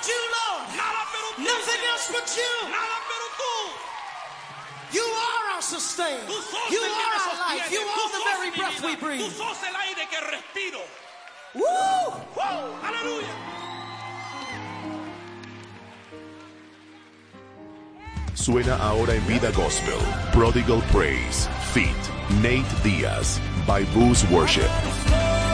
but you, Lord. Nada pero tú, Nothing Señor. else but you. Nada pero tú. You are our sustainer. Tú sos You el que me are our sostiene. life. You Tú are the sos very mi breath vida. we Tú breathe. sos el aire que respiro. Woo! ¡Wow! ¡Aleluya! Suena ahora en Vida Gospel, Prodigal Praise, feat. Nate Diaz, by Booze Worship.